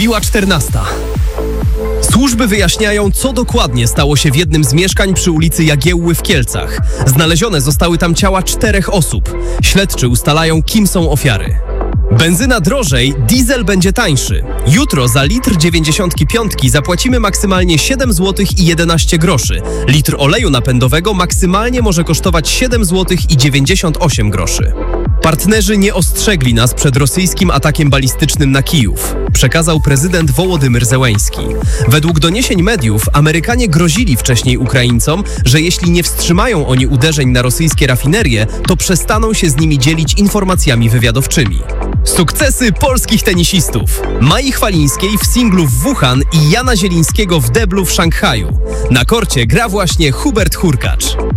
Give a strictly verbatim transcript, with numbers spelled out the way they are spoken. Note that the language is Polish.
Wybiła czternasta. Służby wyjaśniają, co dokładnie stało się w jednym z mieszkań przy ulicy Jagiełły w Kielcach. Znalezione zostały tam ciała czterech osób. Śledczy ustalają, kim są ofiary. Benzyna drożej, diesel będzie tańszy. Jutro za litr dziewięćdziesiątki piątki zapłacimy maksymalnie siedem złotych i jedenaście groszy. Litr oleju napędowego maksymalnie może kosztować siedem złotych i dziewięćdziesiąt osiem groszy. Partnerzy nie ostrzegli nas przed rosyjskim atakiem balistycznym na Kijów, przekazał prezydent Wołodymyr Zełeński. Według doniesień mediów Amerykanie grozili wcześniej Ukraińcom, że jeśli nie wstrzymają oni uderzeń na rosyjskie rafinerie, to przestaną się z nimi dzielić informacjami wywiadowczymi. Sukcesy polskich tenisistów. Mai Chwalińskiej w singlu w Wuhan i Jana Zielińskiego w deblu w Szanghaju. Na korcie gra właśnie Hubert Hurkacz.